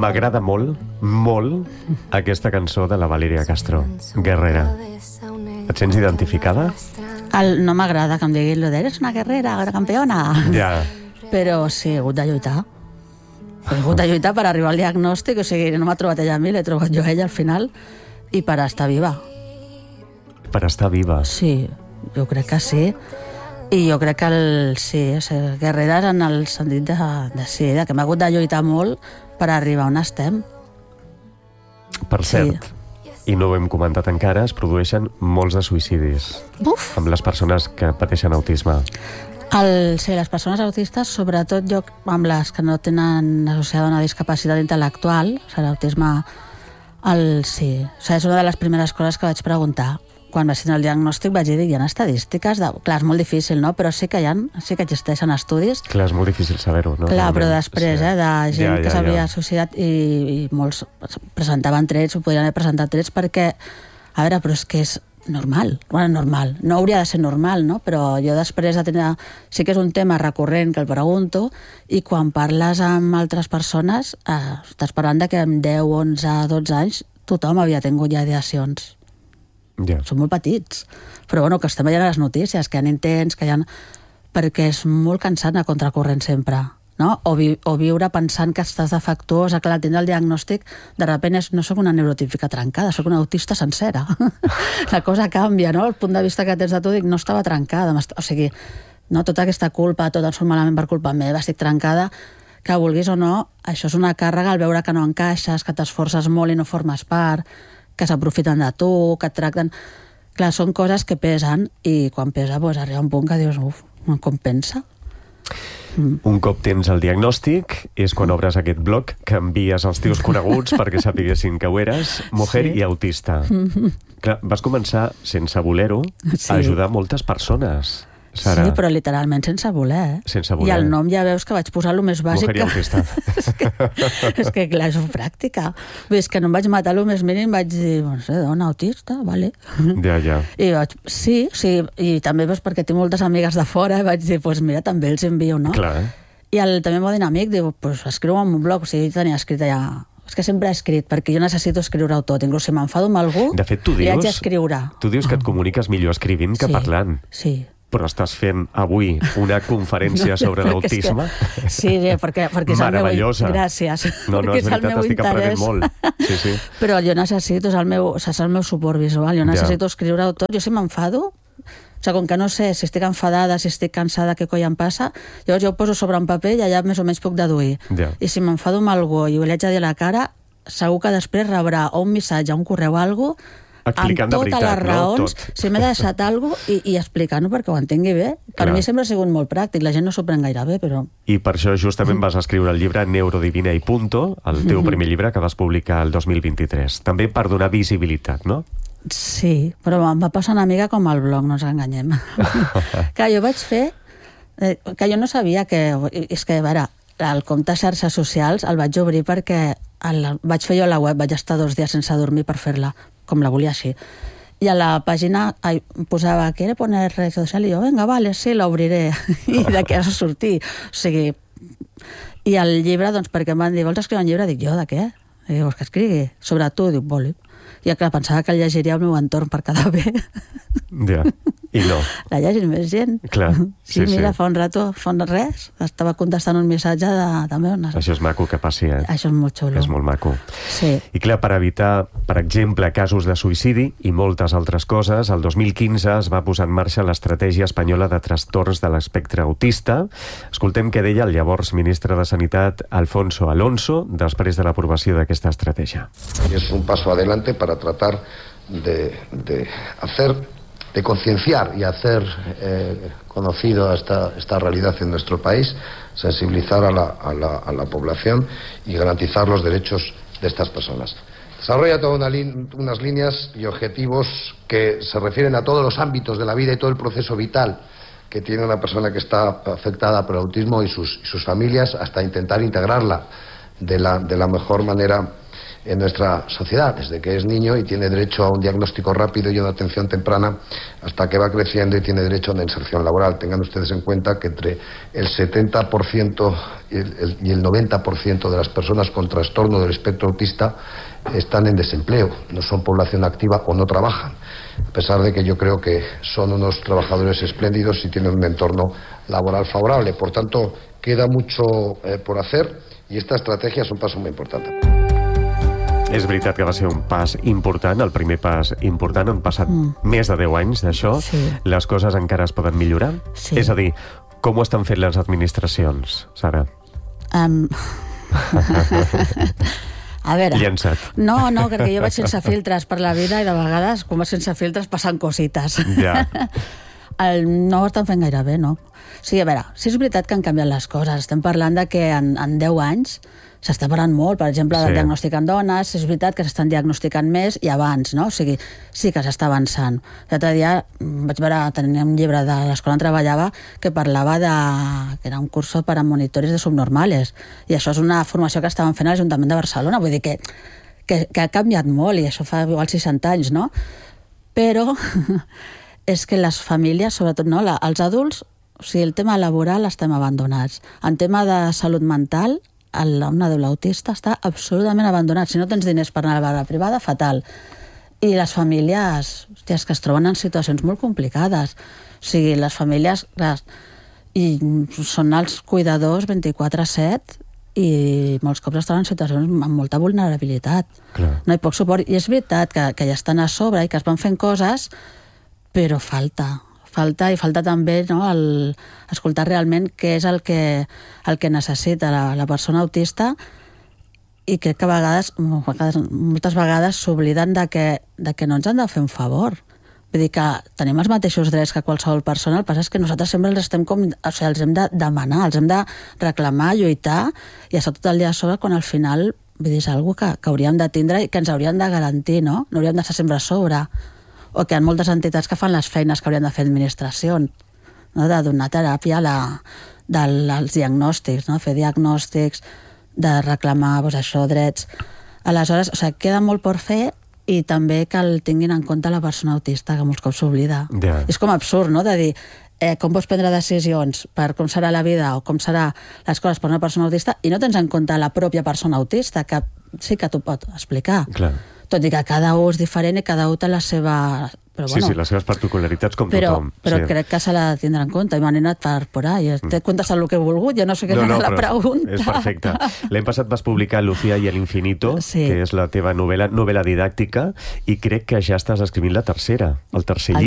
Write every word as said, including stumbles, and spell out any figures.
M'agrada molt, molt, aquesta cançó de la Valeria Castro, Guerrera. Et sents identificada? El, no m'agrada que em diguin lo de eres una guerrera, una campeona. Ja. Però sí, he hagut de lluitar. He hagut de lluitar per arribar al diagnòstic, o sigui, no m'ha trobat ella a mi, l'he trobat jo a ella al final, i per estar viva. Per estar viva. Sí, jo crec que sí. I jo crec que el, sí, ser guerrera en el sentit de, de sí, de que m'ha hagut de lluitar molt per arribar on estem. Per cert, Sí. i no ho hem comentat encara, es produeixen molts de suïcidis Uf! amb les persones que pateixen autisme. El, sí, les persones autistes, sobretot jo amb les que no tenen associada una discapacitat intel·lectual, o sigui, l'autisme, el, sí, o sigui, és una de les primeres coses que vaig preguntar. Quan vaig tenir el diagnòstic vaig dir, hi ha estadístiques? De... Clar, és molt difícil, no? Però sí que hi ha, sí que existeixen estudis. Clar, és molt difícil saber-ho, no? Clar, però Realment. després, Sí. eh, de gent Ja, ja, que s'havia ja. associat i, i molts presentaven trets, o podrien haver presentat trets perquè, a veure, però és que és normal, bueno, normal, no hauria de ser normal, no? Però jo després de tenir... Sí que és un tema recurrent que el pregunto, i quan parles amb altres persones, eh, estàs parlant de que amb deu, onze, dotze anys tothom havia tingut ja ideacions. Ja. Són molt petits, però bueno, que estem veient a les notícies, que hi ha intents, que hi ha... perquè és molt cansant a contracorrent sempre, no? O, vi o viure pensant que estàs defectuosa, que al tindre el diagnòstic, de sobte és, no sóc una neurotípica trencada, sóc una autista sencera. La cosa canvia, no? El punt de vista que tens de tu, dic, no estava trencada, o sigui, no, tota aquesta culpa, tot em surt malament per culpa meva, estic trencada, que vulguis o no, això és una càrrega al veure que no encaixes, que t'esforces molt i no formes part, que s'aprofiten de tu, que et tracten... Clar, són coses que pesen, i quan pesa doncs, arriba un punt que dius, uf, com pensa? Mm. Un cop tens el diagnòstic és quan obres aquest blog que envies als teus coneguts perquè sapiguessin que ho eres, mujer Sí. i autista. Mm-hmm. Clar, vas començar, sense voler-ho, Sí. a ajudar moltes persones. Sara. Sí, però literalment sense voler. Eh? Sense voler. I el nom ja veus que vaig posar el més bàsic. Mujer i autista. és, que, és que, clar, és pràctica. Vull dir, és que no em vaig matar el més mínim, vaig dir, no sé, dona autista, vale. Ja, ja. I vaig, sí, sí, i també veus perquè tinc moltes amigues de fora, i vaig dir, doncs pues mira, també els envio, no? Clar. I el, també m'ho dit un amic, diu, pues escriu en un blog, o sigui, jo tenia escrit allà... És que sempre he escrit, perquè jo necessito escriure-ho tot. Inclús si m'enfado amb algú, De fet, tu li haig dius, d'escriure. tu dius que et comuniques millor escrivint que Sí, parlant. Sí. Però estàs fent avui una conferència sobre Perquè és l'autisme. Que, sí, perquè, perquè és el meu... Meravellosa. Gràcies. No, no, és perquè el veritat, meu estic aprenent molt. Sí, sí. Però jo necessito, és el meu, o sigui, és el meu suport visual, jo necessito ja. escriure-ho tot. Jo si m'enfado, o sigui, com que no sé si estic enfadada, si estic cansada, què coi em passa, llavors jo ho poso sobre un paper i allà més o menys puc deduir. Ja. I si m'enfado amb algú i ho li haig de dir a la cara, segur que després rebrà o un missatge, un correu o alguna cosa, Explicant amb de totes veritat, les raons, no? Tot. si m'he deixat alguna cosa, i, i explicant-ho perquè ho entengui bé. Per Clar. mi sempre ha sigut molt pràctic, la gent no s'ho pren gaire bé, però... I per això justament vas escriure el llibre Neurodivina i Punto, el teu primer llibre que vas publicar el dos mil vint-i-tres. També per donar visibilitat, no? Sí, però em va passar una mica com el blog, no ens enganyem. Que jo vaig fer... Eh, que jo no sabia que... És que, a veure, el compte xarxes socials el vaig obrir perquè el, vaig fer jo la web, vaig estar dos dies sense dormir per fer-la, com la volia així. I a la pàgina ai, posava, ¿quiere poner red social? I jo, venga, vale, sí, l'obriré. I de què has de sortir? O sigui... I el llibre, doncs, perquè em van dir, vols escriure un llibre? Dic, jo, de què? I dic, vols que escrigui? Sobre tu? Dic, voli. I clar, pensava que el llegiria el meu entorn per quedar bé. Ja, i no. La llegir més gent. Clar, Sí, sí, mira, sí. fa un rato, fa un res, estava contestant un missatge de, també una... Això és maco que passi, eh? Això és molt xulo. És molt maco. Sí. I clar, per evitar, per exemple, casos de suïcidi i moltes altres coses, el dos mil quinze es va posar en marxa l'Estratègia Espanyola de Trastorns de l'Espectre Autista. Escoltem què deia el llavors ministre de Sanitat, Alfonso Alonso, després de l'aprovació d'aquesta estratègia. Es un paso adelante para tratar de, de hacer, de concienciar y hacer eh, conocido esta, esta realidad en nuestro país, sensibilizar a la, a, la, a la población y garantizar los derechos de estas personas. Desarrolla todas una lin- unas líneas y objetivos que se refieren a todos los ámbitos de la vida y todo el proceso vital que tiene una persona que está afectada por autismo y sus, y sus familias, hasta intentar integrarla de la, de la mejor manera en nuestra sociedad, desde que es niño y tiene derecho a un diagnóstico rápido y una atención temprana hasta que va creciendo y tiene derecho a una inserción laboral. Tengan ustedes en cuenta que entre el setenta por ciento y el, y el noventa por ciento de las personas con trastorno del espectro autista están en desempleo, no son población activa o no trabajan, a pesar de que yo creo que son unos trabajadores espléndidos y tienen un entorno laboral favorable. Por tanto, queda mucho eh, por hacer y esta estrategia es un paso muy importante. És veritat que va ser un pas important, el primer pas important, han passat mm. més de deu anys d'això, Sí. les coses encara es poden millorar? Sí. És a dir, com ho estan fent les administracions, Sara? Um... A veure... Llença't. No, no, perquè jo vaig sense filtres per la vida i de vegades, com vaig sense filtres, passen cosites. Ja. El, no ho estan fent gaire bé, no? Sí, a veure, sí és veritat que han canviat les coses. Estem parlant de que en, en deu anys s'està parlant molt, per exemple, Sí. de diagnostic en dones, és veritat que s'estan diagnosticant més i abans, no? O sigui, sí que s'està avançant. L'altre dia mm, vaig veure, tenia un llibre de l'escola on treballava que parlava de... que era un curso per a monitores de subnormales, i això és una formació que estaven fent a l'Ajuntament de Barcelona, vull dir que, que, que ha canviat molt, i això fa igual seixanta anys, no? Però és que les famílies, sobretot no, la, els adults, o sigui, el tema laboral estem abandonats. En tema de salut mental, el, un adult autista està absolutament abandonat. Si no tens diners per anar a la privada, fatal. I les famílies, hòstia, és que es troben en situacions molt complicades. O sigui, les famílies, les, i són els cuidadors vint-i-quatre set i molts cops es troben en situacions amb molta vulnerabilitat. Clar. No hi ha poc suport. I és veritat que, que ja estan a sobre i que es van fent coses, però falta. Falta i falta també, no, el, escoltar realment què és el que, el que necessita la, la persona autista, i crec que a vegades, moltes vegades s'obliden de que, de que no ens han de fer un favor. Vull dir que tenim els mateixos drets que qualsevol persona, el que passa és que nosaltres sempre els estem com, o sigui, els hem de demanar, els hem de reclamar, lluitar i estar tot el dia a sobre, quan al final, vull dir, és una cosa que, que hauríem de tindre i que ens hauríem de garantir, no? No hauríem d'estar sempre a sobre. O que hi ha moltes entitats que fan les feines que haurien de fer administracions, no? De donar teràpia a la, dels diagnòstics, no? Fer diagnòstics, de reclamar, doncs això, drets. Aleshores, o sigui, queda molt per fer, i també que el tinguin en compte la persona autista, que molts cops s'oblida. Ja. És com absurd, no?, de dir eh, com pots prendre decisions per com serà la vida o com serà les coses per una persona autista i no tens en compte la pròpia persona autista, que sí que t'ho pot explicar. Clar. Tot i que cada un és diferent i cada un té la seva... Però, Sí, bueno, sí, les seves particularitats com però, tothom. però sí. crec que se l'ha de tindre en compte i m'han anat per, per ahí. T'he contestat el que he volgut, jo no sé què No, era no, la però pregunta. és perfecte. L'any passat vas publicar Lucía y el infinito, Sí. que és la teva novel·la, novel·la didàctica, i crec que ja estàs escrivint la tercera, el tercer El